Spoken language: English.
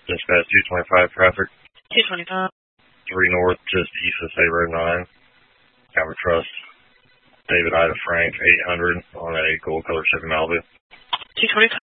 Dispatch 225 traffic. 225. 3 north, just east of State Road 9. Calvert Trust. David Ida Frank, 800 on a gold color Chevy Malibu. 225.